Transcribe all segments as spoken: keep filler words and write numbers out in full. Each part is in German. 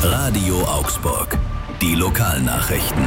Radio Augsburg. Die Lokalnachrichten.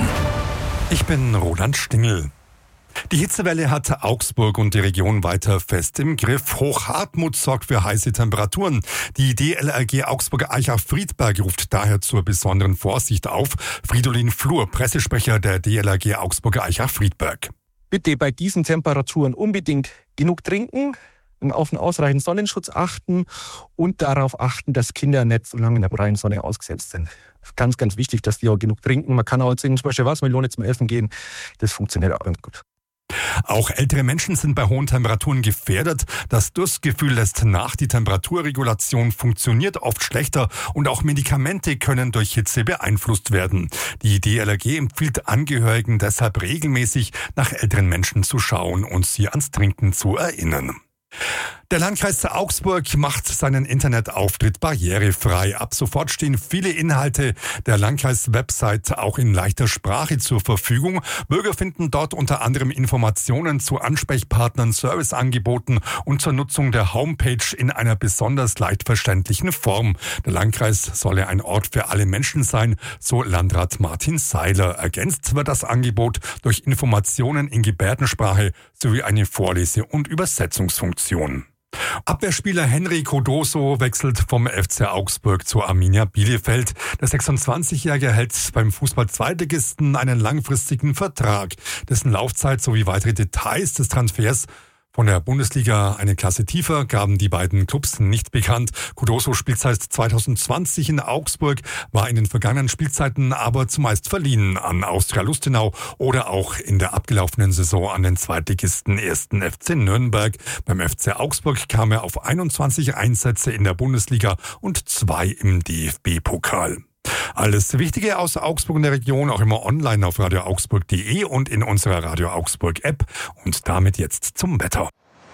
Ich bin Roland Stingel. Die Hitzewelle hat Augsburg und die Region weiter fest im Griff. Hochhartmut sorgt für heiße Temperaturen. Die D L R G Augsburg-Aichach-Friedberg ruft daher zur besonderen Vorsicht auf. Fridolin Flur, Pressesprecher der D L R G Augsburg-Aichach-Friedberg. Bitte bei diesen Temperaturen unbedingt genug trinken, auf einen ausreichenden Sonnenschutz achten und darauf achten, dass Kinder nicht so lange in der prallen Sonne ausgesetzt sind. Ganz, ganz wichtig, dass die auch genug trinken. Man kann auch zum Beispiel Wassermelone zum Essen gehen. Das funktioniert auch ganz gut. Auch ältere Menschen sind bei hohen Temperaturen gefährdet. Das Durstgefühl lässt nach. Die Temperaturregulation funktioniert oft schlechter und auch Medikamente können durch Hitze beeinflusst werden. Die D L R G empfiehlt Angehörigen deshalb regelmäßig nach älteren Menschen zu schauen und sie ans Trinken zu erinnern. Der Landkreis Augsburg macht seinen Internetauftritt barrierefrei. Ab sofort stehen viele Inhalte der Landkreis-Website auch in leichter Sprache zur Verfügung. Bürger finden dort unter anderem Informationen zu Ansprechpartnern, Serviceangeboten und zur Nutzung der Homepage in einer besonders leicht verständlichen Form. Der Landkreis solle ein Ort für alle Menschen sein, so Landrat Martin Seiler. Ergänzt wird das Angebot durch Informationen in Gebärdensprache sowie eine Vorlese- und Übersetzungsfunktion. Abwehrspieler Henry Cardoso wechselt vom F C Augsburg zur Arminia Bielefeld. Der sechsundzwanzigjährige hält beim Fußball-Zweitligisten einen langfristigen Vertrag. Dessen Laufzeit sowie weitere Details des Transfers von der Bundesliga eine Klasse tiefer gaben die beiden Clubs nicht bekannt. Cardoso spielt seit zweitausendzwanzig in Augsburg, war in den vergangenen Spielzeiten aber zumeist verliehen an Austria Lustenau oder auch in der abgelaufenen Saison an den Zweitligisten ersten F C Nürnberg. Beim F C Augsburg kam er auf einundzwanzig Einsätze in der Bundesliga und zwei im D F B-Pokal. Alles Wichtige aus Augsburg und der Region auch immer online auf radio augsburg punkt de und in unserer Radio Augsburg App. Und damit jetzt zum Wetter.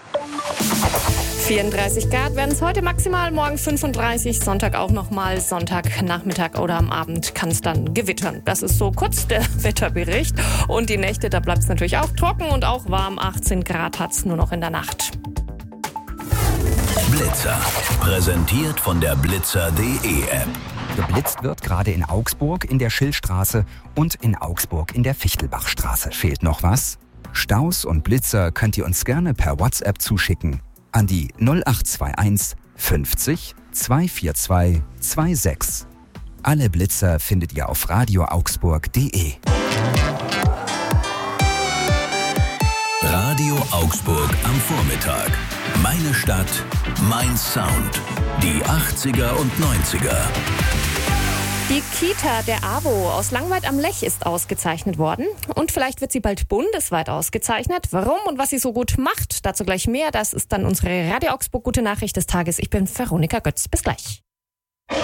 vierunddreißig Grad werden es heute maximal, morgen fünfunddreißig, Sonntag auch nochmal, Sonntagnachmittag oder am Abend kann es dann gewittern. Das ist so kurz der Wetterbericht. Und die Nächte, da bleibt es natürlich auch trocken und auch warm. achtzehn Grad hat es nur noch in der Nacht. Blitzer. Präsentiert von der blitzer punkt de App. Geblitzt wird gerade in Augsburg in der Schillstraße und in Augsburg in der Fichtelbachstraße. Fehlt noch was? Staus und Blitzer könnt ihr uns gerne per WhatsApp zuschicken an die null acht zwei eins fünfzig zweihundertvierundzwanzig sechsundzwanzig. Alle Blitzer findet ihr auf radio augsburg punkt de. Radio Augsburg am Vormittag. Meine Stadt, mein Sound. Die achtziger und neunziger. Die Kita der AWO aus Langweid am Lech ist ausgezeichnet worden. Und vielleicht wird sie bald bundesweit ausgezeichnet. Warum und was sie so gut macht, dazu gleich mehr. Das ist dann unsere Radio Augsburg Gute Nachricht des Tages. Ich bin Veronika Götz. Bis gleich.